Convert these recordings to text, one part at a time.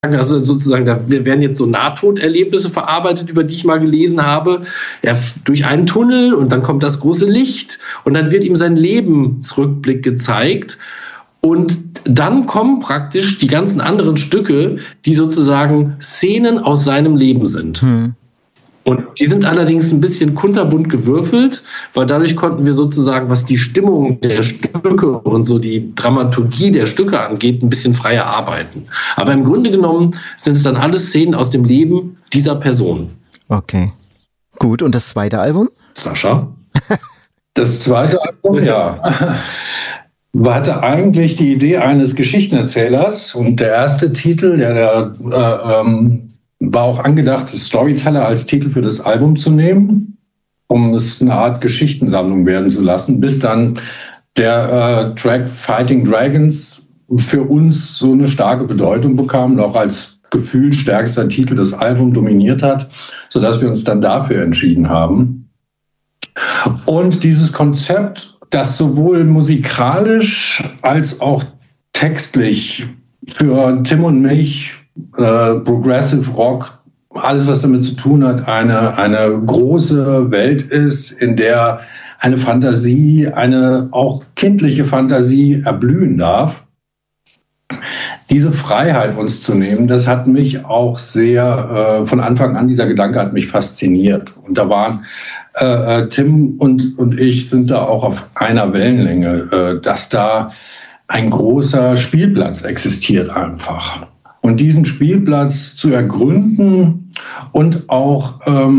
also sozusagen, da werden jetzt so Nahtoderlebnisse verarbeitet, über die ich mal gelesen habe. Er durch einen Tunnel und dann kommt das große Licht und dann wird ihm sein Lebensrückblick gezeigt. Und dann kommen praktisch die ganzen anderen Stücke, die sozusagen Szenen aus seinem Leben sind. Und die sind allerdings ein bisschen kunterbunt gewürfelt, weil dadurch konnten wir sozusagen, was die Stimmung der Stücke und so die Dramaturgie der Stücke angeht, ein bisschen freier arbeiten. Aber im Grunde genommen sind es dann alles Szenen aus dem Leben dieser Person. Okay. Gut, und das zweite Album? Sascha? Das zweite Album, ja. Hatte eigentlich die Idee eines Geschichtenerzählers. Und der erste Titel, der war auch angedacht, Storyteller als Titel für das Album zu nehmen, um es eine Art Geschichtensammlung werden zu lassen, bis dann der Track Fighting Dragons für uns so eine starke Bedeutung bekam und auch als gefühlt stärkster Titel das Album dominiert hat, sodass wir uns dann dafür entschieden haben. Und dieses Konzept, das sowohl musikalisch als auch textlich für Tim und mich Progressive Rock, alles was damit zu tun hat, eine große Welt ist, in der eine Fantasie, eine auch kindliche Fantasie erblühen darf. Diese Freiheit uns zu nehmen, das hat mich auch sehr, von Anfang an, dieser Gedanke hat mich fasziniert. Und da waren Tim und ich sind da auch auf einer Wellenlänge, dass da ein großer Spielplatz existiert einfach. Und diesen Spielplatz zu ergründen und auch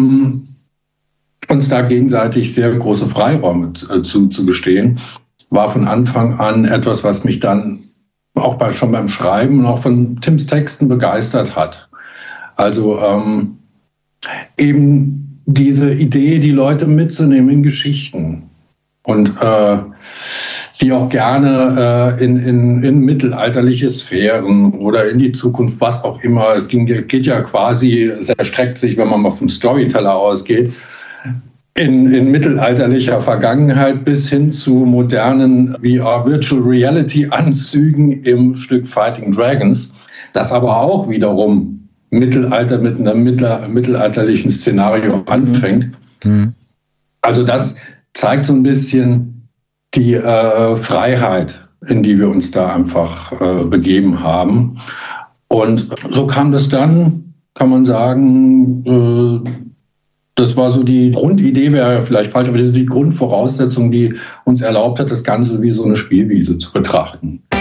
uns da gegenseitig sehr große Freiräume zu gestehen, war von Anfang an etwas, was mich dann auch schon beim Schreiben und auch von Tims Texten begeistert hat. Also eben diese Idee, die Leute mitzunehmen in Geschichten und die auch gerne in mittelalterliche Sphären oder in die Zukunft, was auch immer. Es geht ja quasi, es erstreckt sich, wenn man mal vom Storyteller ausgeht, in mittelalterlicher Vergangenheit bis hin zu modernen Virtual Reality Anzügen im Stück Fighting Dragons, das aber auch wiederum Mittelalter mit einem mittelalterlichen Szenario anfängt. Also das zeigt so ein bisschen die Freiheit, in die wir uns da einfach begeben haben. Und so kam das dann, kann man sagen, das war so die Grundidee, wäre vielleicht falsch, aber das ist die Grundvoraussetzung, die uns erlaubt hat, das Ganze wie so eine Spielwiese zu betrachten.